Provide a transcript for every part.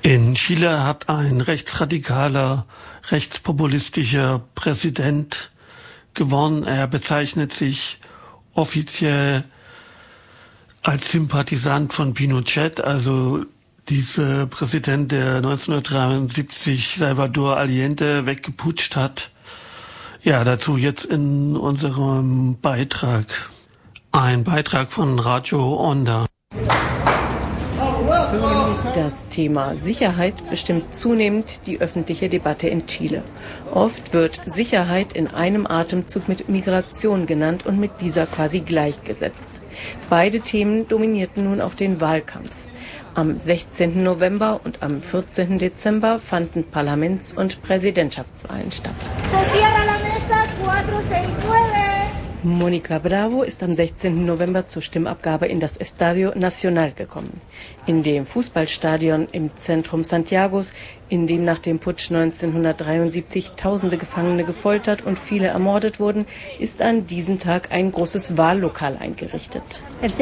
In Chile hat ein rechtsradikaler, rechtspopulistischer Präsident gewonnen. Er bezeichnet sich offiziell als Sympathisant von Pinochet, also dieser Präsident, der 1973 Salvador Allende weggeputscht hat. Ja, dazu jetzt in unserem Beitrag. Ein Beitrag von Radio Onda. Das Thema Sicherheit bestimmt zunehmend die öffentliche Debatte in Chile. Oft wird Sicherheit in einem Atemzug mit Migration genannt und mit dieser quasi gleichgesetzt. Beide Themen dominierten nun auch den Wahlkampf. Am 16. November und am 14. Dezember fanden Parlaments- und Präsidentschaftswahlen statt. Mónica Bravo ist am 16. November zur Stimmabgabe in das Estadio Nacional gekommen. In dem Fußballstadion im Zentrum Santiagos, in dem nach dem Putsch 1973 tausende Gefangene gefoltert und viele ermordet wurden, ist an diesem Tag ein großes Wahllokal eingerichtet.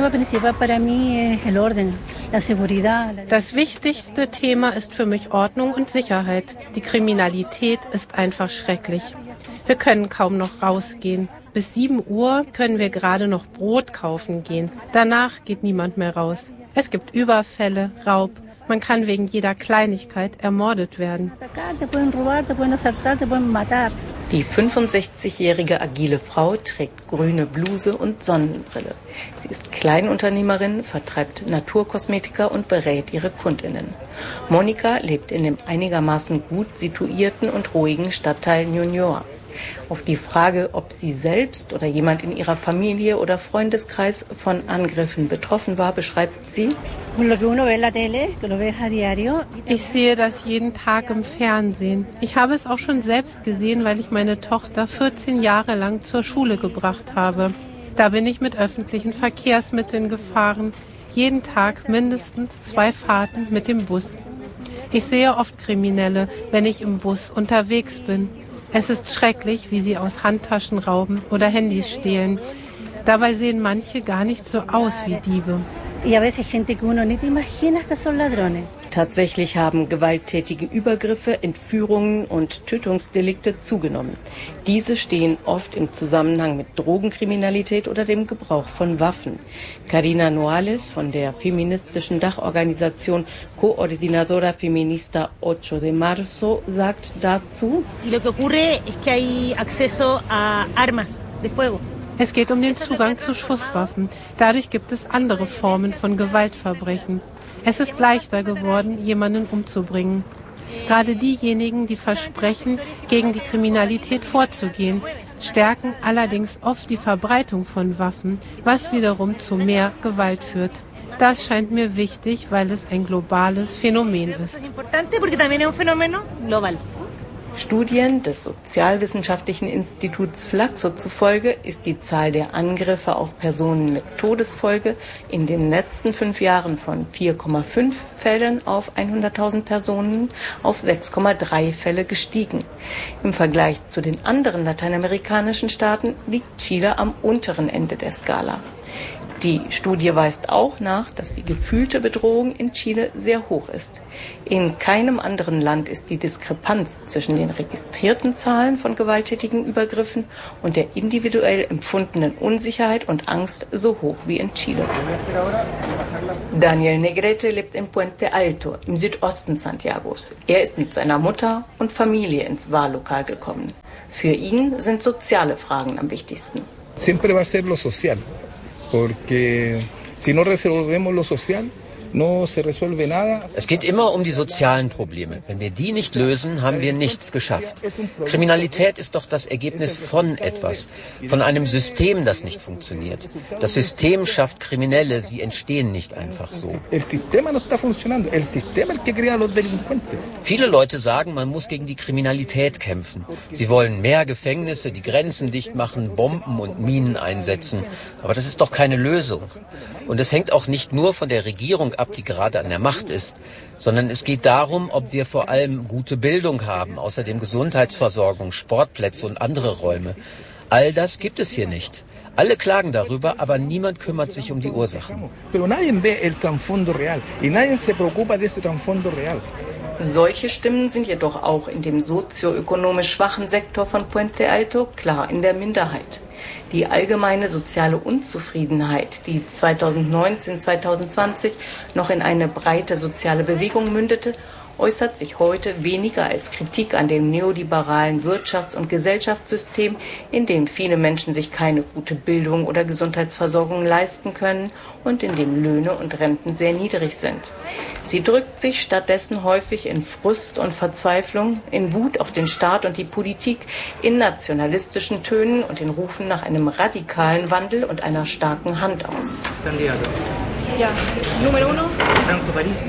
Das wichtigste Thema ist für mich Ordnung und Sicherheit. Die Kriminalität ist einfach schrecklich. Wir können kaum noch rausgehen. Bis 7 Uhr können wir gerade noch Brot kaufen gehen. Danach geht niemand mehr raus. Es gibt Überfälle, Raub. Man kann wegen jeder Kleinigkeit ermordet werden. Die 65-jährige agile Frau trägt grüne Bluse und Sonnenbrille. Sie ist Kleinunternehmerin, vertreibt Naturkosmetika und berät ihre KundInnen. Mónica lebt in dem einigermaßen gut situierten und ruhigen Stadtteil Ñuñoa. Auf die Frage, ob sie selbst oder jemand in ihrer Familie oder Freundeskreis von Angriffen betroffen war, beschreibt sie: Ich sehe das jeden Tag im Fernsehen. Ich habe es auch schon selbst gesehen, weil ich meine Tochter 14 Jahre lang zur Schule gebracht habe. Da bin ich mit öffentlichen Verkehrsmitteln gefahren. Jeden Tag mindestens 2 Fahrten mit dem Bus. Ich sehe oft Kriminelle, wenn ich im Bus unterwegs bin. Es ist schrecklich, wie sie aus Handtaschen rauben oder Handys stehlen. Dabei sehen manche gar nicht so aus wie Diebe. Tatsächlich haben gewalttätige Übergriffe, Entführungen und Tötungsdelikte zugenommen. Diese stehen oft im Zusammenhang mit Drogenkriminalität oder dem Gebrauch von Waffen. Karina Noales von der feministischen Dachorganisation Coordinadora Feminista 8 de Marzo sagt dazu: Es geht um den Zugang zu Schusswaffen. Dadurch gibt es andere Formen von Gewaltverbrechen. Es ist leichter geworden, jemanden umzubringen. Gerade diejenigen, die versprechen, gegen die Kriminalität vorzugehen, stärken allerdings oft die Verbreitung von Waffen, was wiederum zu mehr Gewalt führt. Das scheint mir wichtig, weil es ein globales Phänomen ist. Studien des Sozialwissenschaftlichen Instituts Flaxo zufolge ist die Zahl der Angriffe auf Personen mit Todesfolge in den letzten 5 Jahren von 4,5 Fällen auf 100.000 Personen auf 6,3 Fälle gestiegen. Im Vergleich zu den anderen lateinamerikanischen Staaten liegt Chile am unteren Ende der Skala. Die Studie weist auch nach, dass die gefühlte Bedrohung in Chile sehr hoch ist. In keinem anderen Land ist die Diskrepanz zwischen den registrierten Zahlen von gewalttätigen Übergriffen und der individuell empfundenen Unsicherheit und Angst so hoch wie in Chile. Daniel Negrete lebt in Puente Alto im Südosten Santiagos. Er ist mit seiner Mutter und Familie ins Wahllokal gekommen. Für ihn sind soziale Fragen am wichtigsten. Siempre va a ser lo social. Porque si no resolvemos lo social, no se resuelve nada. Es geht immer um die sozialen Probleme. Wenn wir die nicht lösen, haben wir nichts geschafft. Kriminalität ist doch das Ergebnis von etwas, von einem System, das nicht funktioniert. Das System schafft Kriminelle, sie entstehen nicht einfach so. Viele Leute sagen, man muss gegen die Kriminalität kämpfen. Sie wollen mehr Gefängnisse, die Grenzen dicht machen, Bomben und Minen einsetzen. Aber das ist doch keine Lösung. Und es hängt auch nicht nur von der Regierung ab, die gerade an der Macht ist, sondern es geht darum, ob wir vor allem gute Bildung haben, außerdem Gesundheitsversorgung, Sportplätze und andere Räume. All das gibt es hier nicht. Alle klagen darüber, aber niemand kümmert sich um die Ursachen. Solche Stimmen sind jedoch auch in dem sozioökonomisch schwachen Sektor von Puente Alto klar in der Minderheit. Die allgemeine soziale Unzufriedenheit, die 2019-2020 noch in eine breite soziale Bewegung mündete, äußert sich heute weniger als Kritik an dem neoliberalen Wirtschafts- und Gesellschaftssystem, in dem viele Menschen sich keine gute Bildung oder Gesundheitsversorgung leisten können und in dem Löhne und Renten sehr niedrig sind. Sie drückt sich stattdessen häufig in Frust und Verzweiflung, in Wut auf den Staat und die Politik, in nationalistischen Tönen und in Rufen nach einem radikalen Wandel und einer starken Hand aus. Ja, Nummer 1, Franco Parisi.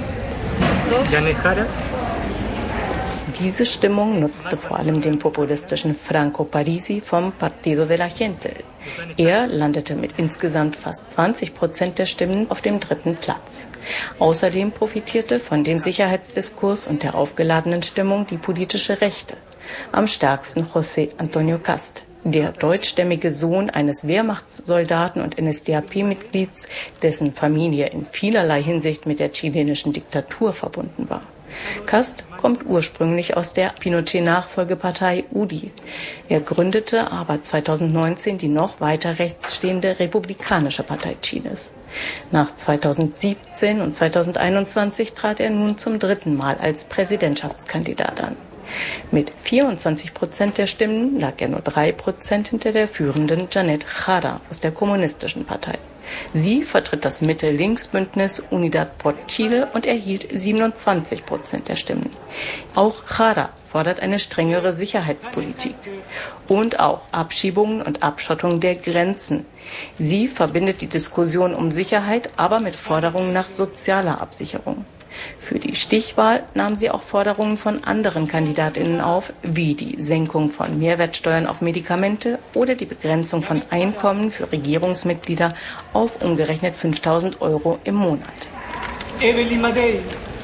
Diese Stimmung nutzte vor allem dem populistischen Franco Parisi vom Partido de la Gente. Er landete mit insgesamt fast 20% der Stimmen auf dem 3. Platz. Außerdem profitierte von dem Sicherheitsdiskurs und der aufgeladenen Stimmung die politische Rechte. Am stärksten José Antonio Cast, der deutschstämmige Sohn eines Wehrmachtssoldaten und NSDAP-Mitglieds, dessen Familie in vielerlei Hinsicht mit der chilenischen Diktatur verbunden war. Cast kommt ursprünglich aus der Pinochet-Nachfolgepartei UDI. Er gründete aber 2019 die noch weiter rechts stehende Republikanische Partei Chiles. Nach 2017 und 2021 trat er nun zum 3. Mal als Präsidentschaftskandidat an. Mit 24% der Stimmen lag er nur 3% hinter der führenden Janet Jara aus der Kommunistischen Partei. Sie vertritt das Mitte-Links-Bündnis Unidad por Chile und erhielt 27% der Stimmen. Auch Jara fordert eine strengere Sicherheitspolitik und auch Abschiebungen und Abschottung der Grenzen. Sie verbindet die Diskussion um Sicherheit aber mit Forderungen nach sozialer Absicherung. Für die Stichwahl nahm sie auch Forderungen von anderen KandidatInnen auf, wie die Senkung von Mehrwertsteuern auf Medikamente oder die Begrenzung von Einkommen für Regierungsmitglieder auf umgerechnet 5.000 € im Monat. Evelyn Matei,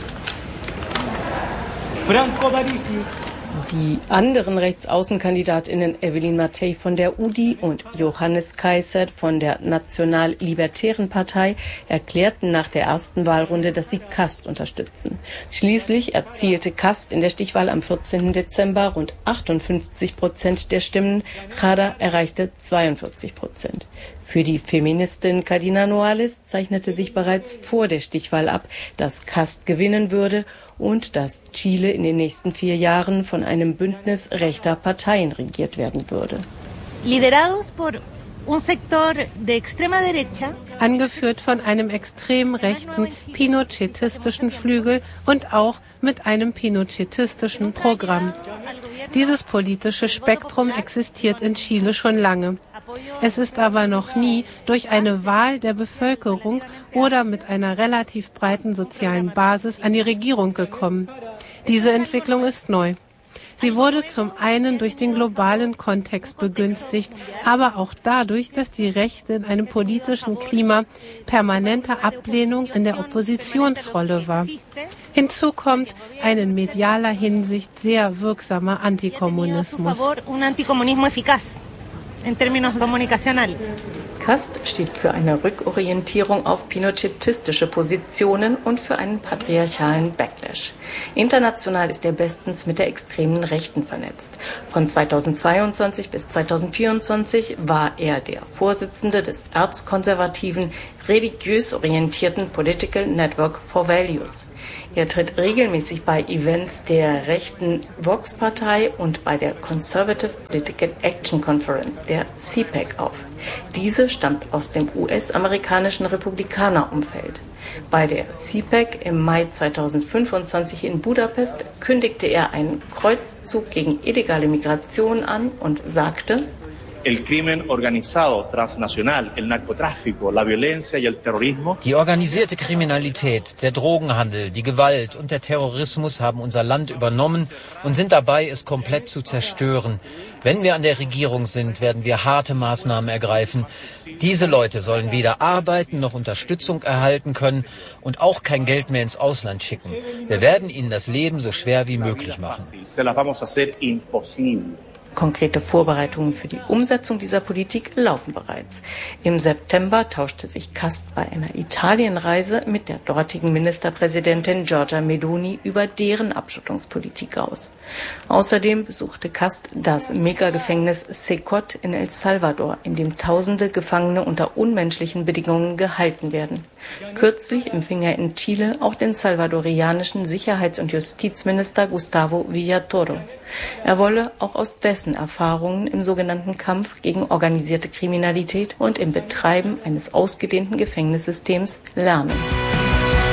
Franco Parisi. Die anderen RechtsaußenkandidatInnen Evelyn Matei von der UDI und Johannes Kaiser von der National-Libertären Partei erklärten nach der ersten Wahlrunde, dass sie Cast unterstützen. Schließlich erzielte Cast in der Stichwahl am 14. Dezember rund 58% der Stimmen. Jara erreichte 42%. Für die Feministin Cadina Noales zeichnete sich bereits vor der Stichwahl ab, dass Cast gewinnen würde und dass Chile in den nächsten 4 Jahren von einem Bündnis rechter Parteien regiert werden würde. Liderados por un sector de extrema derecha. Angeführt von einem extrem rechten pinochetistischen Flügel und auch mit einem pinochetistischen Programm. Dieses politische Spektrum existiert in Chile schon lange. Es ist aber noch nie durch eine Wahl der Bevölkerung oder mit einer relativ breiten sozialen Basis an die Regierung gekommen. Diese Entwicklung ist neu. Sie wurde zum einen durch den globalen Kontext begünstigt, aber auch dadurch, dass die Rechte in einem politischen Klima permanenter Ablehnung in der Oppositionsrolle war. Hinzu kommt ein in medialer Hinsicht sehr wirksamer Antikommunismus. Cast steht für eine Rückorientierung auf pinochetistische Positionen und für einen patriarchalen Backlash. International ist er bestens mit der extremen Rechten vernetzt. Von 2022 bis 2024 war er der Vorsitzende des erzkonservativen, religiös orientierten Political Network for Values. Er tritt regelmäßig bei Events der rechten Vox-Partei und bei der Conservative Political Action Conference, der CPAC, auf. Diese stammt aus dem US-amerikanischen Republikanerumfeld. Bei der CPAC im Mai 2025 in Budapest kündigte er einen Kreuzzug gegen illegale Migration an und sagte: El crimen organizado transnacional, el narcotráfico, la violencia y el terrorismo. Die organisierte Kriminalität, der Drogenhandel, die Gewalt und der Terrorismus haben unser Land übernommen und sind dabei, es komplett zu zerstören. Wenn wir an der Regierung sind, werden wir harte Maßnahmen ergreifen. Diese Leute sollen weder arbeiten noch Unterstützung erhalten können und auch kein Geld mehr ins Ausland schicken. Wir werden ihnen das Leben so schwer wie möglich machen. Konkrete Vorbereitungen für die Umsetzung dieser Politik laufen bereits. Im September tauschte sich Cast bei einer Italienreise mit der dortigen Ministerpräsidentin Giorgia Meloni über deren Abschottungspolitik aus. Außerdem besuchte Cast das Megagefängnis Secot in El Salvador, in dem Tausende Gefangene unter unmenschlichen Bedingungen gehalten werden. Kürzlich empfing er in Chile auch den salvadorianischen Sicherheits- und Justizminister Gustavo Villatoro. Er wolle auch aus dessen Erfahrungen im sogenannten Kampf gegen organisierte Kriminalität und im Betreiben eines ausgedehnten Gefängnissystems lernen.